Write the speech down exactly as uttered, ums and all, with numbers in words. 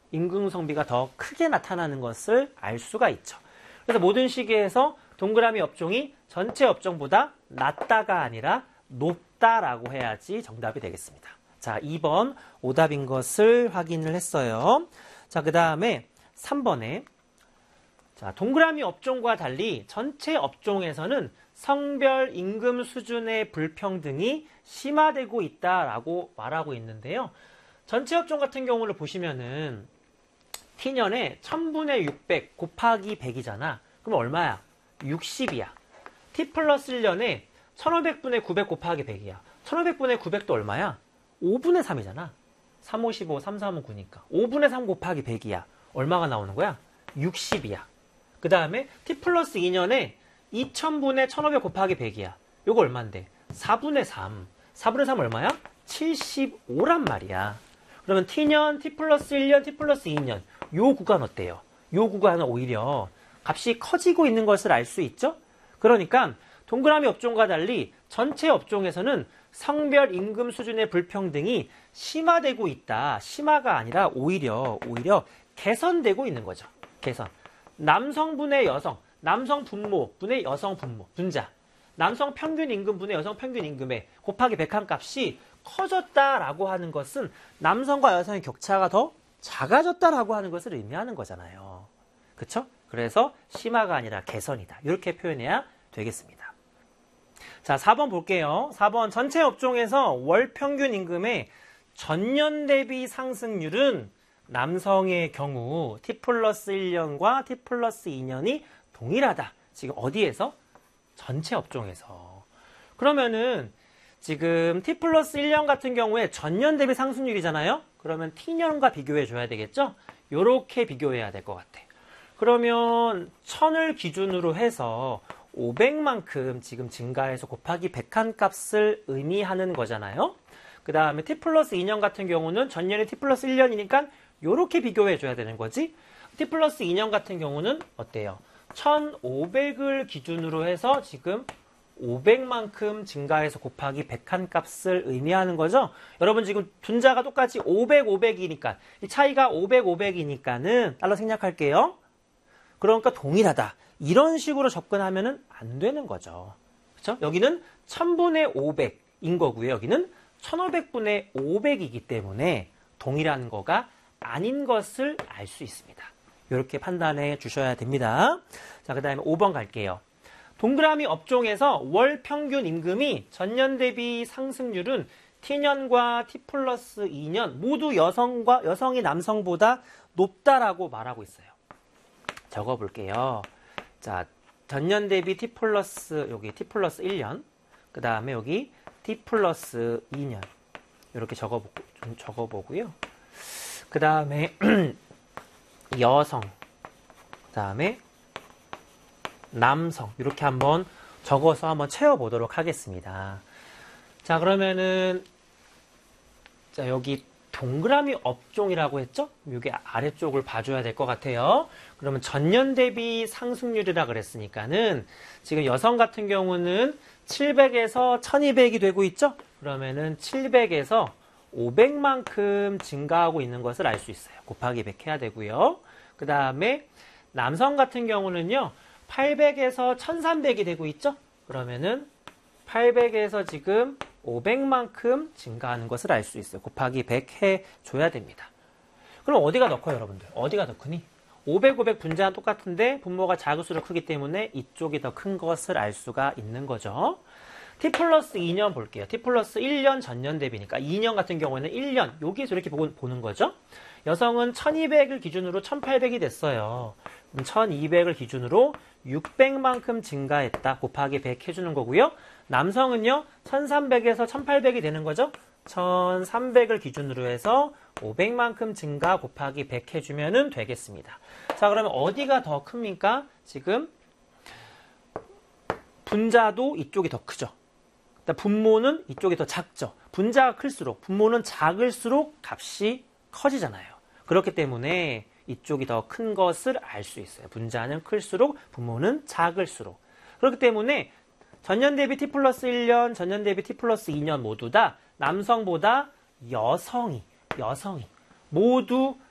임금성비가 더 크게 나타나는 것을 알 수가 있죠. 그래서 모든 시기에서 동그라미 업종이 전체 업종보다 낮다가 아니라 높다라고 해야지 정답이 되겠습니다. 자, 이 번 오답인 것을 확인을 했어요. 자, 그 다음에 삼 번에 자, 동그라미 업종과 달리 전체 업종에서는 성별 임금 수준의 불평등이 심화되고 있다라고 말하고 있는데요. 전체 업종 같은 경우를 보시면은 T년에 천분의 육백 곱하기 백이잖아. 그럼 얼마야? 육십이야. T 플러스 일 년에 천오백분의 구백 곱하기 백이야. 천오백분의 구백도 얼마야? 오분의 삼이잖아. 삼, 오, 십오, 삼, 삼은 구니까. 오분의 삼 곱하기 백이야. 얼마가 나오는 거야? 육십이야. 그 다음에 T 플러스 이 년에 이천분의 천오백 곱하기 백이야. 요거 얼만데? 사분의 삼. 사분의 삼 얼마야? 칠십오란 말이야. 그러면 T년, T 플러스 일 년, T 플러스 이 년. 요 구간 어때요? 요 구간은 오히려 값이 커지고 있는 것을 알 수 있죠? 그러니까 동그라미 업종과 달리 전체 업종에서는 성별 임금 수준의 불평등이 심화되고 있다. 심화가 아니라 오히려 오히려 개선되고 있는 거죠. 개선. 남성분의 여성, 남성 분모 분의 여성 분모, 분자. 남성 평균 임금 분의 여성 평균 임금의 곱하기 백한 값이 커졌다라고 하는 것은 남성과 여성의 격차가 더 작아졌다라고 하는 것을 의미하는 거잖아요. 그쵸? 그래서 심화가 아니라 개선이다. 이렇게 표현해야 되겠습니다. 자, 사 번 볼게요. 사 번 전체 업종에서 월 평균 임금의 전년 대비 상승률은 남성의 경우 T 플러스 일 년과 T 플러스 이 년이 동일하다. 지금 어디에서? 전체 업종에서. 그러면은 지금 T 플러스 일 년 같은 경우에 전년 대비 상승률이잖아요. 그러면 T년과 비교해 줘야 되겠죠? 요렇게 비교해야 될 것 같아. 그러면 천을 기준으로 해서 오백만큼 지금 증가해서 곱하기 백한 값을 의미하는 거잖아요. 그 다음에 T 플러스 이 년 같은 경우는 전년이 T 플러스 일 년이니까 요렇게 비교해 줘야 되는 거지. T 플러스 이 년 같은 경우는 어때요? 천오백을 기준으로 해서 지금 오백만큼 증가해서 곱하기 백한 값을 의미하는 거죠. 여러분 지금 분자가 똑같이 오백, 오백이니까 이 차이가 오백, 오백이니까는 달러 생략할게요. 그러니까 동일하다. 이런 식으로 접근하면은 안 되는 거죠. 그렇죠? 여기는 천분의 오백인 거고요. 여기는 천오백분의 오백이기 때문에 동일한 거가 아닌 것을 알 수 있습니다. 이렇게 판단해 주셔야 됩니다. 자, 그 다음에 오 번 갈게요. 동그라미 업종에서 월 평균 임금이 전년 대비 상승률은 T년과 T 플러스 이 년 모두 여성과 여성이 남성보다 높다라고 말하고 있어요. 적어 볼게요. 자, 전년 대비 T 플러스 여기 T 플러스 일 년, 그 다음에 여기 T 플러스 이 년 이렇게 적어 보고 좀 적어 보고요. 그 다음에 여성, 그 다음에 남성 이렇게 한번 적어서 한번 채워보도록 하겠습니다. 자, 그러면은 자 여기 동그라미 업종이라고 했죠? 여기 아래쪽을 봐줘야 될 것 같아요. 그러면 전년 대비 상승률이라 그랬으니까는 지금 여성 같은 경우는 칠백에서 천이백이 되고 있죠? 그러면은 칠백에서 오백만큼 증가하고 있는 것을 알 수 있어요. 곱하기 백 해야 되고요. 그 다음에 남성 같은 경우는요. 팔백에서 천삼백이 되고 있죠? 그러면은 팔백에서 지금 오백만큼 증가하는 것을 알 수 있어요. 곱하기 백 해줘야 됩니다. 그럼 어디가 더 커요, 여러분들? 어디가 더 크니? 오백, 오백 분자는 똑같은데 분모가 작을수록 크기 때문에 이쪽이 더 큰 것을 알 수가 있는 거죠. T 플러스 이 년 볼게요. T 플러스 일 년 전년 대비니까 이 년 같은 경우에는 일 년 여기에서 이렇게 보는 거죠. 여성은 천이백을 기준으로 천팔백이 됐어요. 그럼 천이백을 기준으로 육백만큼 증가했다. 곱하기 백 해주는 거고요. 남성은요. 천삼백에서 천팔백이 되는 거죠. 천삼백을 기준으로 해서 오백만큼 증가 곱하기 백 해주면 되겠습니다. 자, 그러면 어디가 더 큽니까? 지금 분자도 이쪽이 더 크죠. 분모는 이쪽이 더 작죠. 분자가 클수록 분모는 작을수록 값이 커지잖아요. 그렇기 때문에 이쪽이 더 큰 것을 알 수 있어요. 분자는 클수록 분모는 작을수록. 그렇기 때문에 전년 대비 T 플러스 일 년, 전년 대비 T 플러스 이 년 모두 다 남성보다 여성이, 여성이 모두